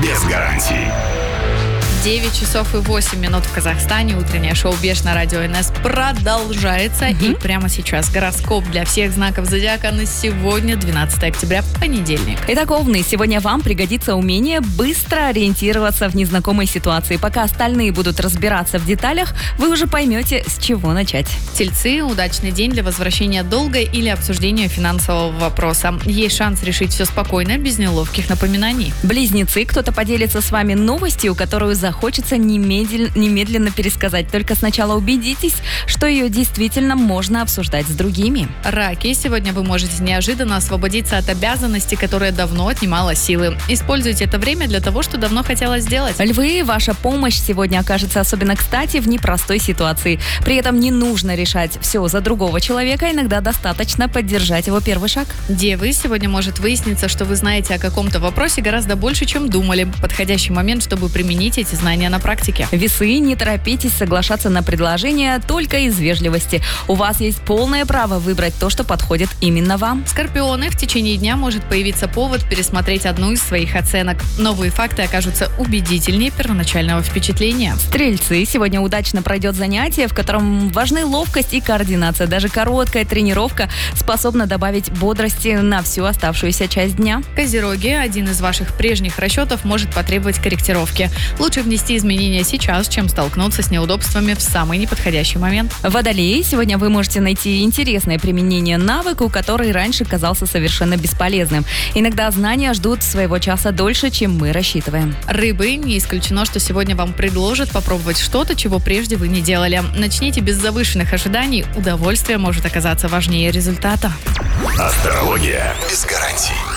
без гарантий. 9 часов и 8 минут в Казахстане. Утреннее шоу «Беш» на радио НС продолжается. И прямо сейчас гороскоп для всех знаков зодиака на сегодня, 12 октября, понедельник. Итак, Овны, сегодня вам пригодится умение быстро ориентироваться в незнакомой ситуации. Пока остальные будут разбираться в деталях, вы уже поймете, с чего начать. Тельцы, удачный день для возвращения долга или обсуждения финансового вопроса. Есть шанс решить все спокойно, без неловких напоминаний. Близнецы, кто-то поделится с вами новостью, которую захочется немедленно пересказать. Только сначала убедитесь, что ее действительно можно обсуждать с другими. Раки, сегодня вы можете неожиданно освободиться от обязанностей, которая давно отнимала силы. Используйте это время для того, что давно хотела сделать. Львы, ваша помощь сегодня окажется особенно кстати в непростой ситуации. При этом не нужно решать все за другого человека, иногда достаточно поддержать его первый шаг. Девы, сегодня может выясниться, что вы знаете о каком-то вопросе гораздо больше, чем думали. Подходящий момент, чтобы применить эти знания на практике. Весы, не торопитесь соглашаться на предложение только из вежливости. У вас есть полное право выбрать то, что подходит именно вам. Скорпионы, в течение дня может появиться повод пересмотреть одну из своих оценок. Новые факты окажутся убедительнее первоначального впечатления. Стрельцы, сегодня удачно пройдет занятие, в котором важны ловкость и координация. Даже короткая тренировка способна добавить бодрости на всю оставшуюся часть дня. Козероги, один из ваших прежних расчетов может потребовать корректировки. Лучше внести изменения сейчас, чем столкнуться с неудобствами в самый неподходящий момент. Водолеи, сегодня вы можете найти интересное применение навыку, который раньше казался совершенно бесполезным. Иногда знания ждут своего часа дольше, чем мы рассчитываем. Рыбы, не исключено, что сегодня вам предложат попробовать что-то, чего прежде вы не делали. Начните без завышенных ожиданий, удовольствие может оказаться важнее результата. Астрология без гарантий.